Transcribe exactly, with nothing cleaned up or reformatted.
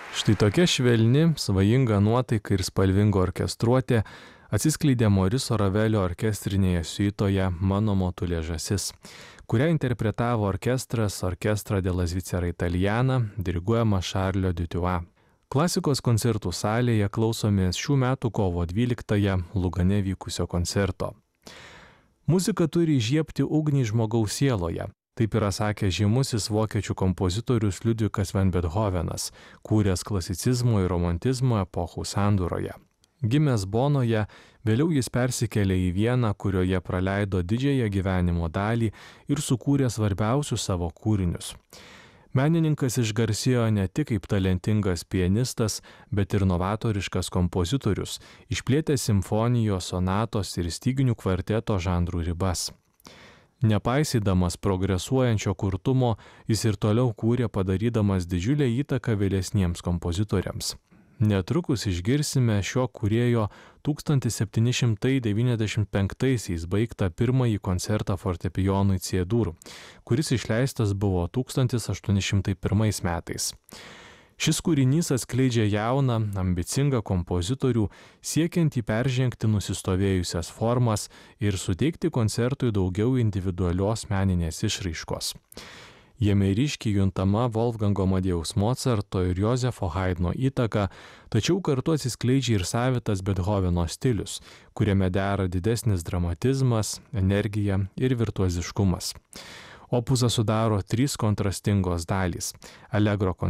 Štai tokia švelni, svajinga nuotaika ir spalvinga orkestruotė atsiskleidė Moriso Ravelio orkestrinėje siuitoje Mano motulė žąsis, kurią interpretavo orkestras Orchestra della Svizzera Italiana, diriguojama Šarlio Dutioa. Klasikos koncertų salėje klausomės šių metų kovo dvyliktąją Lugane vykusio koncerto. Muzika turi įžiebti ugnį žmogaus sieloje. Taip yra sakęs žymusis vokiečių kompozitorius Liudvikas van Bethovenas, kūręs klasicizmo ir romantizmo epochų sandūroje. Gimęs Bonoje, vėliau jis persikėlė į Vieną, kurioje praleido didžiąją gyvenimo dalį ir sukūrė svarbiausius savo kūrinius. Menininkas išgarsėjo ne tik kaip talentingas pianistas, bet ir novatoriškas kompozitorius, išplėtęs simfonijos, sonatos ir styginių kvarteto žanrų ribas. Nepaisydamas progresuojančio kurtumo, jis ir toliau kūrė, padarydamas didžiulę įtaką vėlesniems kompozitoriams. Netrukus išgirsime šio kūrėjo tūkstantis septyni šimtai devyniasdešimt penktaisiais baigtą pirmąjį koncertą fortepijonui C-dur, kuris išleistas buvo tūkstantis aštuoni šimtai pirmais metais. Šis kūrinys atskleidžia jauną, ambicingą kompozitorių, siekiantį peržengti nusistovėjusias formas ir suteikti koncertui daugiau individualios meninės išraiškos. Jame ryškiai juntama Wolfgango Amadėjaus Mocarto ir Jozefo Haidno įtaka, tačiau kartu atsiskleidžia ir savitas Bethoveno stilius, kuriame dera didesnis dramatizmas, energija ir virtuoziškumas. Opusą sudaro trys kontrastingos dalys – Allegro